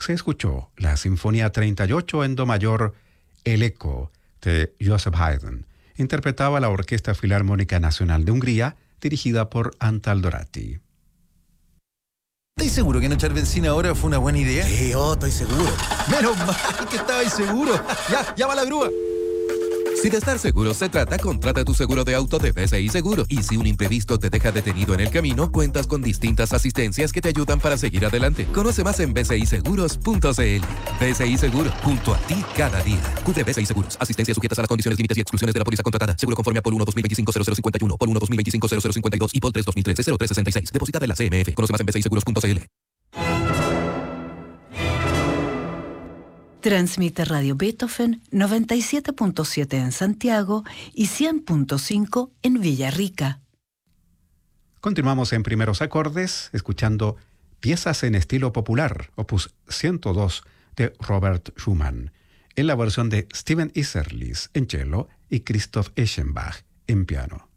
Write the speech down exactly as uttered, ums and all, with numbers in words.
se escuchó la Sinfonía treinta y ocho en Do mayor, El Eco, de Joseph Haydn. Interpretaba la Orquesta Filarmónica Nacional de Hungría, dirigida por Antal Dorati. ¿Estás seguro que no echar benzina ahora fue una buena idea? Sí, yo estoy seguro. Menos mal que estabais seguro. Ya, llama a la grúa. Si de estar seguro se trata, contrata tu seguro de auto de B C I Seguro. Y si un imprevisto te deja detenido en el camino, cuentas con distintas asistencias que te ayudan para seguir adelante. Conoce más en b c i seguros punto c l. B C I Seguro, junto a ti cada día. Q de B C I Seguros. Asistencia sujetas a las condiciones, límites y exclusiones de la póliza contratada. Seguro conforme a Pol uno dos mil veinticinco cero cero cincuenta y uno, Pol uno dos mil veinticinco cero cero cincuenta y dos y Pol tres dos mil trece cero tres sesenta y seis. Depositada en la C M F. Conoce más en b c i seguros punto c l. Transmite Radio Beethoven noventa y siete punto siete en Santiago y cien punto cinco en Villarrica. Continuamos en Primeros Acordes, escuchando Piezas en estilo popular, opus ciento dos de Robert Schumann, en la versión de Steven Isserlis en cello y Christoph Eschenbach en piano.